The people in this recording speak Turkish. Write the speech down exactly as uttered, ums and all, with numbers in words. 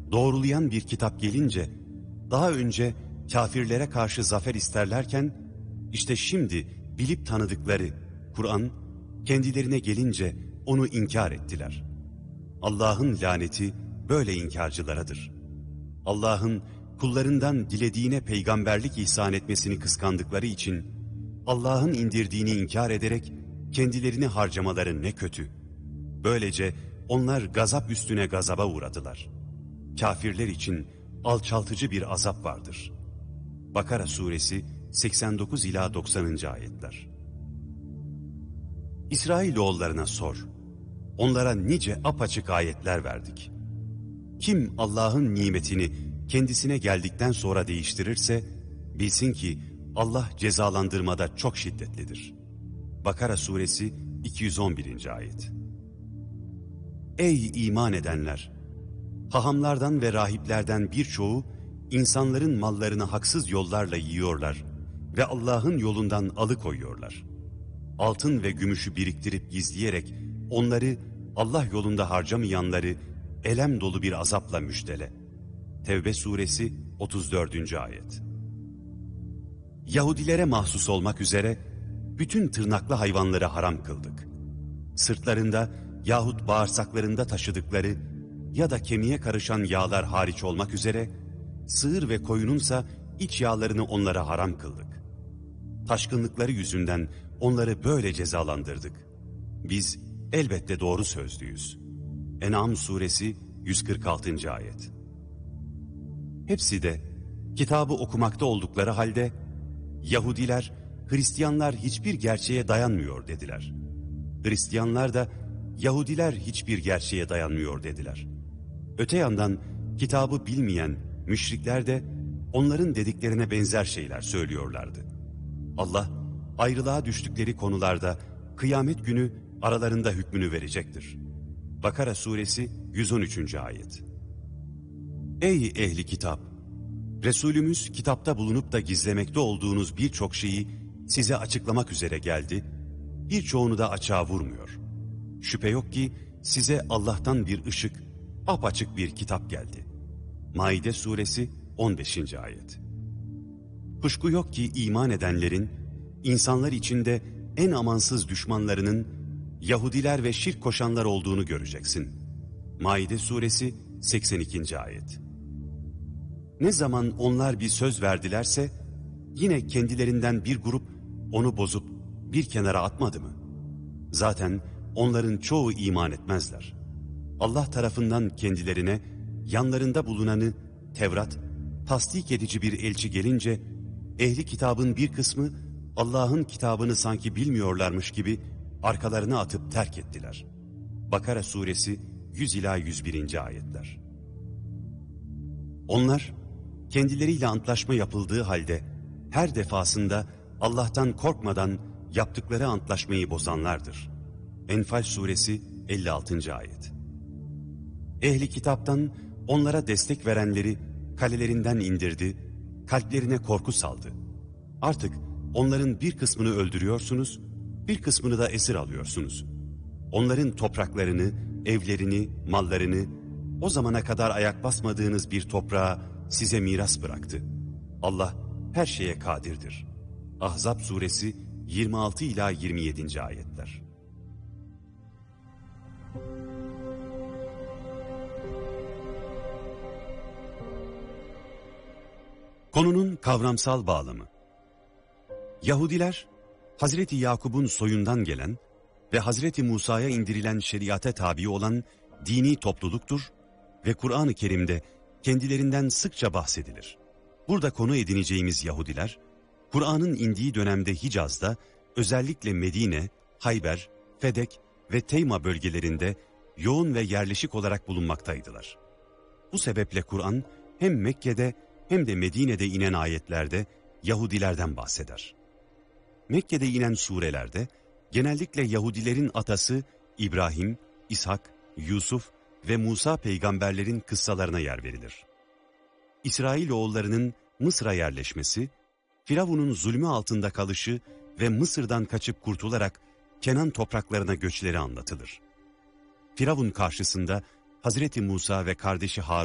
doğrulayan bir kitap gelince, daha önce kafirlere karşı zafer isterlerken, işte şimdi bilip tanıdıkları Kur'an, kendilerine gelince onu inkar ettiler. Allah'ın laneti böyle inkarcılaradır. Allah'ın kullarından dilediğine peygamberlik ihsan etmesini kıskandıkları için, Allah'ın indirdiğini inkar ederek kendilerini harcamaları ne kötü. Böylece onlar gazap üstüne gazaba uğradılar. Kafirler için alçaltıcı bir azap vardır. Bakara suresi seksen dokuz ila doksanıncı ayetler. İsrailoğullarına sor. Onlara nice apaçık ayetler verdik. Kim Allah'ın nimetini kendisine geldikten sonra değiştirirse, bilsin ki Allah cezalandırmada çok şiddetlidir. Bakara suresi iki yüz on birinci ayet. Ey iman edenler! Hahamlardan ve rahiplerden birçoğu, insanların mallarını haksız yollarla yiyorlar ve Allah'ın yolundan alıkoyuyorlar. Altın ve gümüşü biriktirip gizleyerek, onları Allah yolunda harcamayanları elem dolu bir azapla müjdele. Tevbe suresi otuz dördüncü ayet. Yahudilere mahsus olmak üzere bütün tırnaklı hayvanları haram kıldık. Sırtlarında yahut bağırsaklarında taşıdıkları ya da kemiğe karışan yağlar hariç olmak üzere, sığır ve koyununsa iç yağlarını onlara haram kıldık. Taşkınlıkları yüzünden onları böyle cezalandırdık. Biz elbette doğru sözlüyüz. En'am suresi yüz kırk altıncı ayet. Hepsi de kitabı okumakta oldukları halde, Yahudiler, Hristiyanlar hiçbir gerçeğe dayanmıyor dediler. Hristiyanlar da, Yahudiler hiçbir gerçeğe dayanmıyor dediler. Öte yandan kitabı bilmeyen müşrikler de onların dediklerine benzer şeyler söylüyorlardı. Allah, ayrılığa düştükleri konularda kıyamet günü aralarında hükmünü verecektir. Bakara suresi yüz on üçüncü ayet. Ey ehli kitap! Resulümüz kitapta bulunup da gizlemekte olduğunuz birçok şeyi size açıklamak üzere geldi, birçoğunu da açığa vurmuyor. Şüphe yok ki size Allah'tan bir ışık, apaçık bir kitap geldi. Maide suresi on beşinci ayet. Kuşku yok ki iman edenlerin, insanlar içinde en amansız düşmanlarının Yahudiler ve şirk koşanlar olduğunu göreceksin. Maide suresi seksen ikinci ayet. Ne zaman onlar bir söz verdilerse, yine kendilerinden bir grup onu bozup bir kenara atmadı mı? Zaten onların çoğu iman etmezler. Allah tarafından kendilerine yanlarında bulunanı Tevrat, tasdik edici bir elçi gelince, ehli kitabın bir kısmı Allah'ın kitabını sanki bilmiyorlarmış gibi arkalarına atıp terk ettiler. Bakara suresi yüz ila yüz birinci ayetler. Onlar, kendileriyle antlaşma yapıldığı halde, her defasında Allah'tan korkmadan yaptıkları antlaşmayı bozanlardır. Enfal suresi elli altıncı ayet. Ehli kitaptan onlara destek verenleri kalelerinden indirdi, kalplerine korku saldı. Artık onların bir kısmını öldürüyorsunuz, bir kısmını da esir alıyorsunuz. Onların topraklarını, evlerini, mallarını, o zamana kadar ayak basmadığınız bir toprağa size miras bıraktı. Allah her şeye kadirdir. Ahzab suresi yirmi altı ila yirmi yedinci ayetler. Konunun kavramsal bağlamı. Yahudiler, Hazreti Yakub'un soyundan gelen ve Hazreti Musa'ya indirilen şeriate tabi olan dini topluluktur ve Kur'an-ı Kerim'de kendilerinden sıkça bahsedilir. Burada konu edineceğimiz Yahudiler, Kur'an'ın indiği dönemde Hicaz'da, özellikle Medine, Hayber, Fedek ve Teyma bölgelerinde yoğun ve yerleşik olarak bulunmaktaydılar. Bu sebeple Kur'an hem Mekke'de hem de Medine'de inen ayetlerde Yahudilerden bahseder. Mekke'de inen surelerde genellikle Yahudilerin atası İbrahim, İshak, Yusuf ve Musa peygamberlerin kıssalarına yer verilir. İsrailoğullarının Mısır'a yerleşmesi, Firavun'un zulmü altında kalışı ve Mısır'dan kaçıp kurtularak Kenan topraklarına göçleri anlatılır. Firavun karşısında Hazreti Musa ve kardeşi Harun